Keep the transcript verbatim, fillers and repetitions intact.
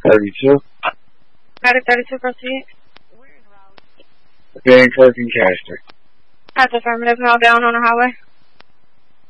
thirty-two. Got it, thirty-two, proceed. Van Kirk and Caster. That's affirmative, held down on the highway.